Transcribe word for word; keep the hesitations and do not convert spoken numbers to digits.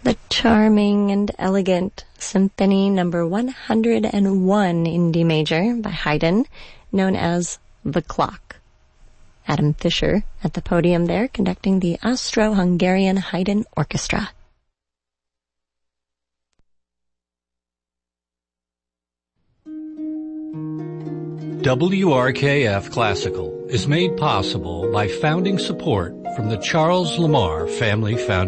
The charming and elegant Symphony Number one hundred one in D major by Haydn, known as The Clock. Adam Fischer at the podium there, conducting the Austro-Hungarian Haydn Orchestra. W R K F Classical is made possible by founding support from the Charles Lamar Family Foundation.